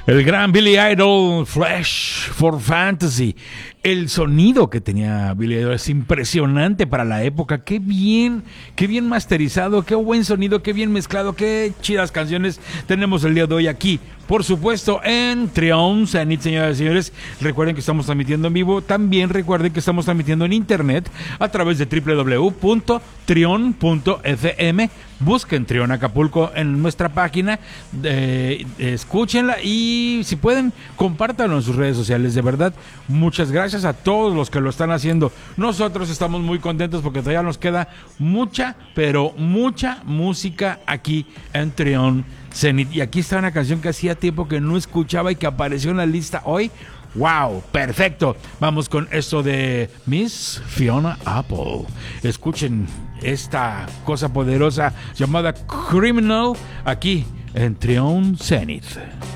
El gran Billy Idol, Fresh for Fantasy. El sonido que tenía Billy Idol es impresionante para la época. Qué bien masterizado, qué buen sonido, qué bien mezclado, qué chidas canciones tenemos el día de hoy aquí. Por supuesto, en Trion Zenith, señoras y señores. Recuerden que estamos transmitiendo en vivo. También recuerden que estamos transmitiendo en internet a través de www.trion.fm. Busquen Trion Acapulco en nuestra página. Escúchenla y si pueden, compártanlo en sus redes sociales. De verdad, muchas gracias a todos los que lo están haciendo. Nosotros estamos muy contentos porque todavía nos queda mucha, pero mucha música aquí en Trion Zenith. Y aquí está una canción que hacía tiempo que no escuchaba y que apareció en la lista hoy. ¡Wow! ¡Perfecto! Vamos con esto de Miss Fiona Apple. Escuchen esta cosa poderosa llamada Criminal aquí en Trion Zenith.